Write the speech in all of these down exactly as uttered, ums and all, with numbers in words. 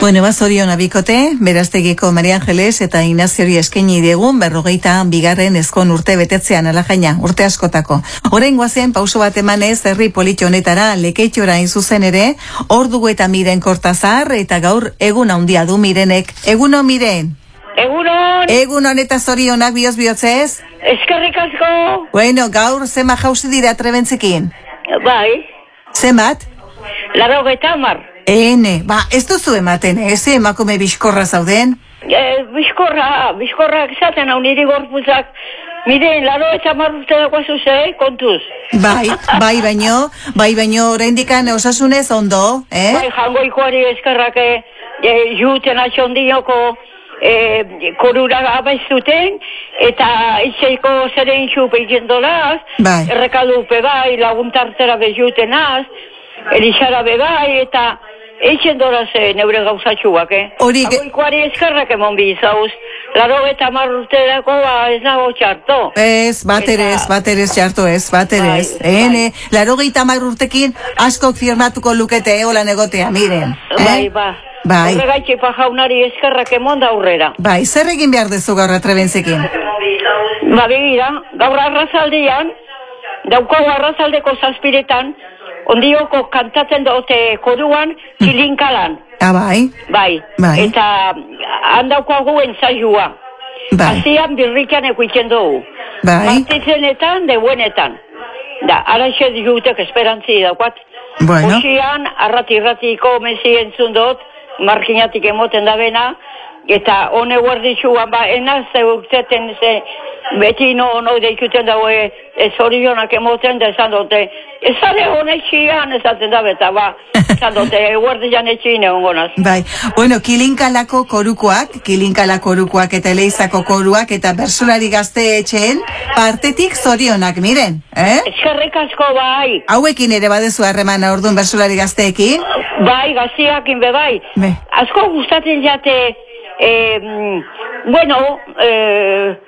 Bueno, bazorion abikote, Beraztegiko Maria Angeles eta Inaziori eskaini diegun berrogeita bigarren ezkon urte betetzean alajaina, urte askotako. Orain guazen, pauso bat emanez, herri politxo honetara, Lekeitiora zuzen ere, hor dugu eta Miren Kortazar, eta gaur egun handia du Mirenek. Eguno, Miren? Egunon! Egunon eta zorionak bioz bihotzez? Eskerrik asko! Bueno, gaur zema jauzi dira trebentzekin? Bai. Zemat? Laurogeita hamar. Ene, ba, ez duzu ematen, ez emakume bizkorra zauden? E, bizkorra, bizkorrak esaten hau niri gorpuzak, Miren, laurogeita hamar urte dagoa zuze, kontuz. Bai, bai baino, bai baino, oraindikan osasunez ondo, eh? Bai, jangoikoari eskerrak e, juten atxondioko e, korura abaiztuten, eta itxeiko zeren xupe ikendolaz, bai. Errekadupe bai, laguntartera bejutenaz, Elixara bebai, eta eitzen doraz e, neure gauzatxuak, eh? Horik... Agoikoari eskarrak emon bizauz. Laro eta marrute dako, ba, ez nago txarto. Ez, baterez, eta... baterez txarto ez, baterez. Bai, Ene, bai. Laro geita marrurtekin askok firmatuko lukete, hola negotea, Miren. Eh? Bai, ba. Bai. Horregaitxe pajaunari eskarrak emon da aurrera. Bai, zer egin behar dezu gaur atrebentzekin? Ba, begira, gaur arrazaldian, daukago arrazaldeko zazpiretan, ondioko kantatzen dute koruan, kilinkalan. Ah, bai. Bai. Bai. Eta handaukagu entzaiua. Bai. Azian birrikan ekuitzen dugu. Bai. Martitzenetan, deuenetan. Da, araxe diutek esperantzi daukat. Bueno. Oxian, arrati-irratiko mezi entzun dut, markinatik emoten da bena, eta hone guarditxuan, ba, enaz zeukzeten ze, beti no, no deikuten daue, ez orionak emoten da esan dute, ezare honek xian esaten da beta, ba, esan dute, guardian etxine ongonaz. Bai, bueno, kilinkalako korukoak, kilinkala korukoak eta eleizako koruak eta bersolari gazte etxeen, partetik zorionak, Miren, eh? Eskerrik asko, bai. Hauekin ere badezu harremana orduan bersolari gazteekin? Bai, gaztiakin be, bai. Be. Asko gustatzen jate, eh, bueno, eh,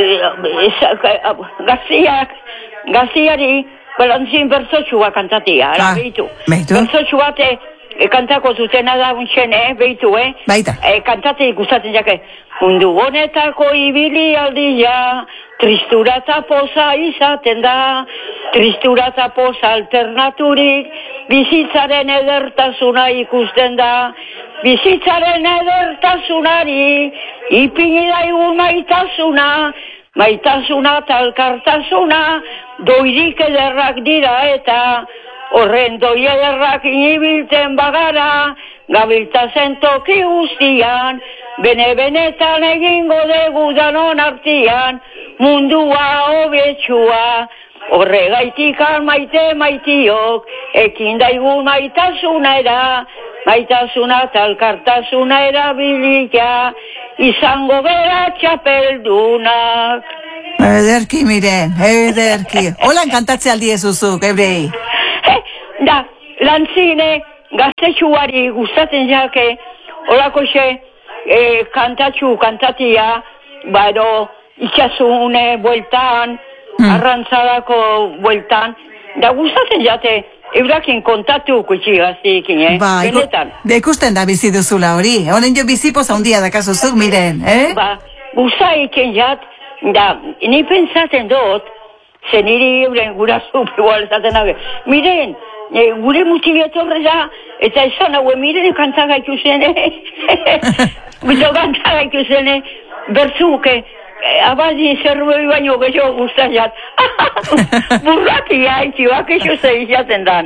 gaztiak, gaztiari, balantzin bertzotxua kantatia, ara, ah, behitu. Behitu. Bertzotxua te, e, kantako zutena da untxen, eh, behitu, eh? Baita. E, kantate ikustatzen jake, mundu honetako ibili aldia, tristura eta poza izaten da, tristura eta poza alternaturik, bizitzaren edertasuna ikusten da, bizitzaren edertasunari, ipini daigun maitasuna, maitasuna eta elkartasuna, doirik ederrak dira eta horren doi ederrak inibilten bagara, gabiltazen toki guztian, bene-benetan egingo dugu danon artian, mundua hobetsua, horregaitikan maite maitiok, ekin daigun maitasuna era, maitasuna eta elkartasuna erabilika, izango bera txapeldunak. Ederki, Miren, ederki. Holan kantatze aldiezuzuk, ebrei. Eh, da, lantzine, gaztetxuari gustatzen jake, holako xe, eh, kantatxu, kantatia, bado, itxasune bueltan, hmm. arrantzadako bueltan, da gustatzen jate, eurakin kontatu kutsi gaztikin, eh? Ba, benetan. Da ikusten da bizi duzula hori, honen jo bizipoz handia dakazuzuk, Miren, eh? Ba, guztaiken jat, da, ni pentsaten dut, zen niri euren gurazu, igual esaten dabe, Miren, e, gure mutietorre da, eta esan haue, Miren kantagaitu zene, guto kantagaitu zene, bertzuke, abadi zerboi baino gehiago guztan jat. Burrati haitxu, akexo zeizaten dan.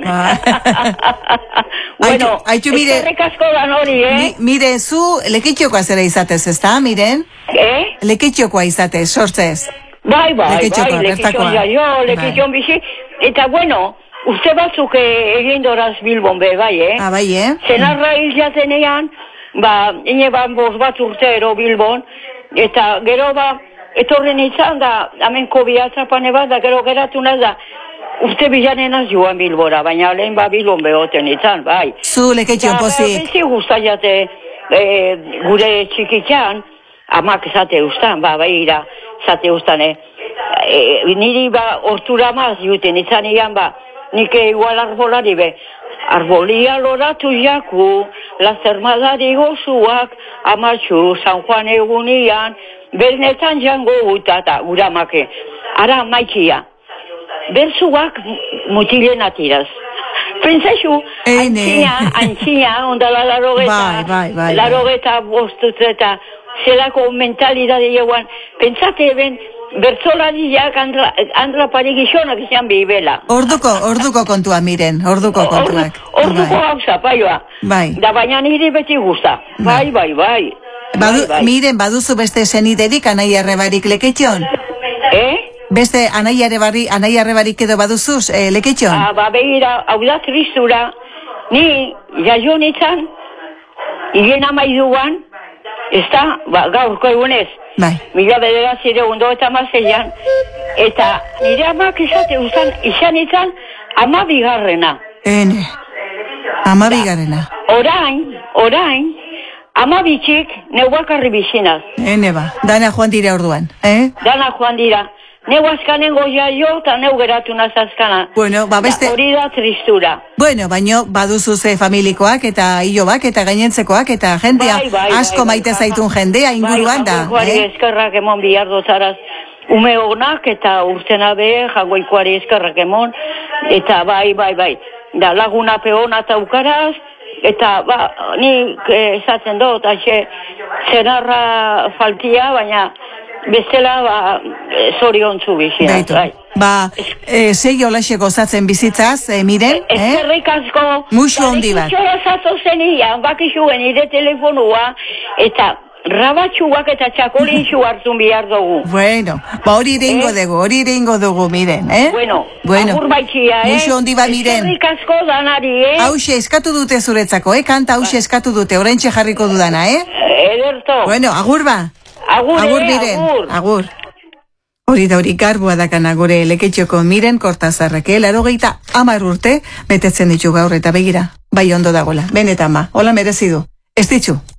Bueno, eskerrik asko dan hori, eh? Mire, zu lekeitxokoa zera izatez, ez da, Miren? Eh? Lekeitxokoa izatez, sortzez. Bai, bai, bai, lekeitxon jaio, lekeitxon bizi. Eta bueno, uste batzuk egin doraz Bilbon be, bai, eh? Ah, bai, eh? Zenarra hil jatenean, ba, ine ban bost bat urtero Bilbon, eta gero ba, etorren izan da, amenko bihatzapane bat, da gero geratu naz da, urte bilanenaz joan Bilbora, baina lehen ba Bilbon behoten izan, bai. Zu lekeitxon pozik. Bizi guztaiate e, gure txikitxan, amak zate ustan, ba, bai ira, zate ustan, eh. E, niri ba, hortura maz juten izan ian, ba, nik igual arbolari be, arbolia loratu jaku, las hermadari gozuak, amatxu, San Juan egunian, bernetan jango gutata, guramake. Ara, maikia. Berzuak mutilen atiraz. Pentsaxu, antxina, antxina, ondala larogeta, bai, bai, bai, larogeta bostut eta zelako mentalidade jauan. Pentsate eben, bertzolariak andra, andra parigixonak izan bibela. Orduko, orduko kontua, miren, orduko kontuak. Orduko gauza, paioa. Bai. Da baina nire beti gusta. Bai, bai, bai. Badu, bai, bai. Miren, baduzu beste seniderik anai arrebarik leketxon? Eh? Beste anai arrebari, anai arrebarik edo baduzuz eh, leketxon? Ah, ba, begira, hau da tristura, ni jaio nintzen, hien amaiduan, ez da, ba, gaurko egunez, bai. Mila bederazire ondo eta mazeian, eta nire amak izate uzan, izan nintzen, ama bigarrena. Ene, ama bigarrena. Orain, orain, ama bitxik neu bakarri bizinaz. Ene ba, dana joan dira orduan, eh? Dana joan dira. Neu azkanen goia jo eta neu geratu nazazkana. Bueno, ba beste... Hori da tristura. Bueno, baino baduzu ze familikoak eta ilobak eta gainentzekoak eta jendea bai, bai, asko bai, maite bai, zaitun jendea inguruan da. Bai, eh? eskerrak emon bihardotaraz ume honak eta urtena be, jagoikoari eskerrak emon. Eta bai, bai, bai. Da laguna peona eta ukaraz. Eta, ba, ni esaten dut, haxe, zenarra faltia, baina bestela, ba, zoriontzu bizia. Bai. Ba, e, zei olaxe gozatzen bizitzaz, e, miren, eh? Ezkerrik asko. Muxu hondi bat. Bakixoa zato zenian, bakixuen ire telefonua, eta rabatxuak eta txakolintxu hartzun bihar dugu. Bueno, ba hori ere ingo dugu, hori ere ingo dugu, miren, eh? Bueno, bueno. agur baitxia, eh? Muxu hondi bat, miren. Ezkerrik asko danari, eh? Hauxe, eskatu dute zuretzako, eh? Kanta hauxe eskatu dute, oraintxe jarriko dudana, eh? Ederto. Bueno, agur ba. Agur, agur, eh, miren. agur. Agur. Hori da hori garbua dakana gure leketxoko miren Kortazarrek, eh? Larogeita hamar urte betetzen ditu gaur eta begira, bai ondo dagola, benetan ba, hola merezidu. Ez ditzu.